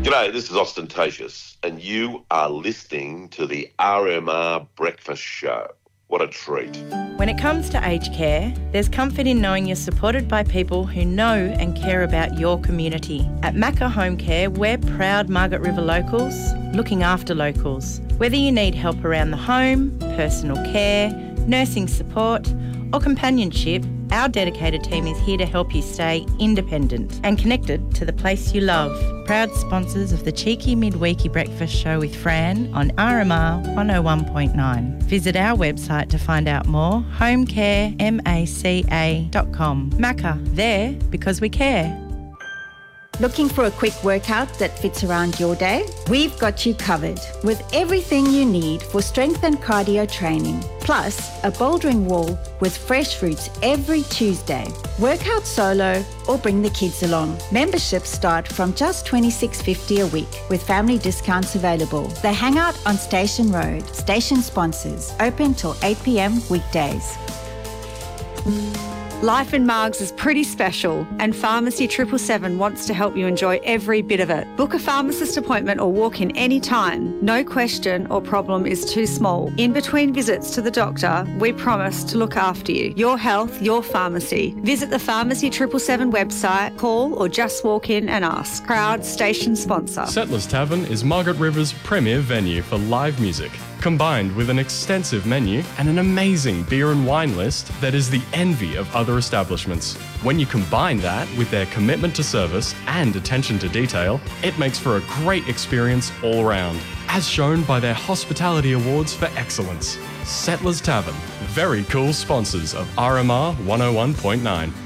G'day, this is Ostentatious, and you are listening to the RMR Breakfast Show. What a treat. When it comes to aged care, there's comfort in knowing you're supported by people who know and care about your community. At Macca Home Care, we're proud Margaret River locals, looking after locals. Whether you need help around the home, personal care, nursing support or companionship, our dedicated team is here to help you stay independent and connected to the place you love. Proud sponsors of the Cheeky Midweeky Breakfast Show with Fran on RMR 101.9. Visit our website to find out more, homecaremaca.com. Macca, there because we care. Looking for a quick workout that fits around your day? We've got you covered with everything you need for strength and cardio training, plus a bouldering wall with fresh fruits every Tuesday. Work out solo or bring the kids along. Memberships start from just $26.50 a week with family discounts available. They hang out on Station Road. Station sponsors, open till 8 p.m. weekdays. Life in Margs is pretty special and Pharmacy 777 wants to help you enjoy every bit of it. Book a pharmacist appointment or walk in any time. No question or problem is too small. In between visits to the doctor, we promise to look after you. Your health, your pharmacy. Visit the Pharmacy 777 website, call or just walk in and ask. Proud station sponsor. Settlers Tavern is Margaret River's premier venue for live music, combined with an extensive menu and an amazing beer and wine list that is the envy of other establishments. When you combine that with their commitment to service and attention to detail, it makes for a great experience all around, as shown by their hospitality awards for excellence. Settlers Tavern, very cool sponsors of RMR 101.9.